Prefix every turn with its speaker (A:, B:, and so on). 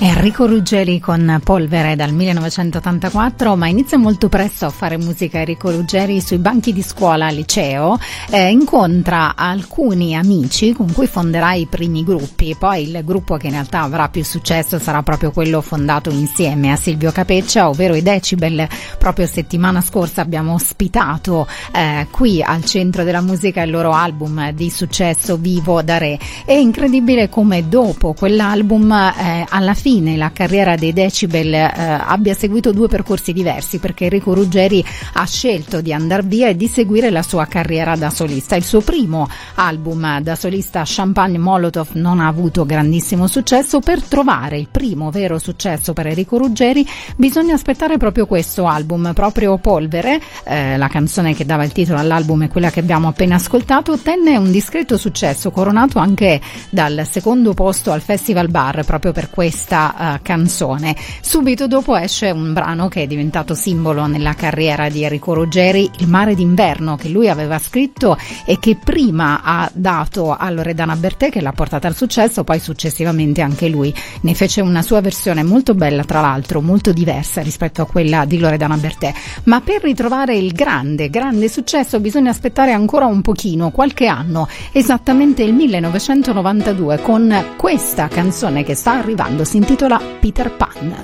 A: Enrico Ruggeri con Polvere dal 1984, ma inizia molto presto a fare musica. Enrico Ruggeri sui banchi di scuola al liceo incontra alcuni amici con cui fonderà i primi gruppi. Poi il gruppo che in realtà avrà più successo sarà proprio quello fondato insieme a Silvio Capeccia, ovvero i Decibel. Proprio settimana scorsa abbiamo ospitato qui al Centro della Musica il loro album di successo Vivo da Re. È incredibile come dopo quell'album alla fine la carriera dei Decibel abbia seguito due percorsi diversi, perché Enrico Ruggeri ha scelto di andar via e di seguire la sua carriera da solista. Il suo primo album da solista, Champagne Molotov, non ha avuto grandissimo successo. Per trovare il primo vero successo per Enrico Ruggeri bisogna aspettare proprio questo album, proprio Polvere, la canzone che dava il titolo all'album è quella che abbiamo appena ascoltato. Ottenne un discreto successo, coronato anche dal secondo posto al Festival Bar proprio per questa canzone. Subito dopo esce un brano che è diventato simbolo nella carriera di Enrico Ruggeri, Il mare d'inverno, che lui aveva scritto e che prima ha dato a Loredana Bertè, che l'ha portata al successo. Poi successivamente anche lui ne fece una sua versione molto bella, tra l'altro molto diversa rispetto a quella di Loredana Bertè. Ma per ritrovare il grande successo bisogna aspettare ancora un pochino, qualche anno, esattamente il 1992, con questa canzone che sta arrivando, si intitola Peter Pan.